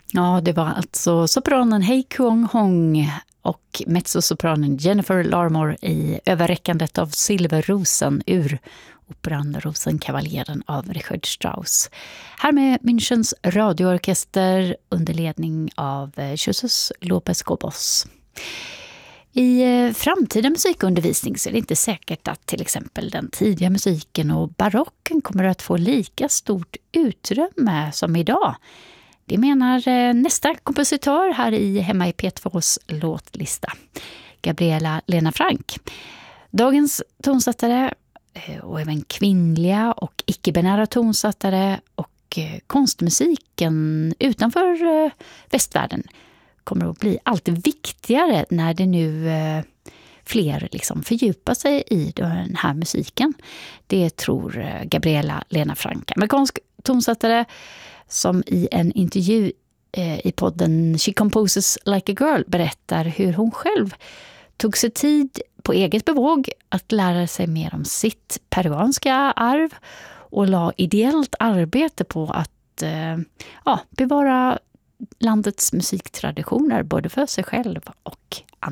Ja, det var alltså sopranen Hei Kuong Hong och mezzosopranen Jennifer Larmore i överräckandet av Silverrosen ur operan Rosenkavaljeden av Richard Strauss. Här med Münchens radioorkester under ledning av Jesus López Cobos. I framtida musikundervisning så är det inte säkert att till exempel den tidiga musiken och barocken kommer att få lika stort utrymme som idag. Det menar nästa kompositör här hemma i P2:s låtlista, Gabriela Lena Frank. Dagens tonsättare och även kvinnliga och icke-binära tonsättare och konstmusiken utanför västvärlden kommer att bli allt viktigare när det nu fler liksom fördjupar sig i den här musiken. Det tror Gabriela Lena Frank, amerikansk tonsättare, som i en intervju i podden She Composes Like a Girl berättar hur hon själv tog sig tid på eget bevåg att lära sig mer om sitt peruanska arv och la ideellt arbete på att bevara landets musiktraditioner både för sig själv och andra.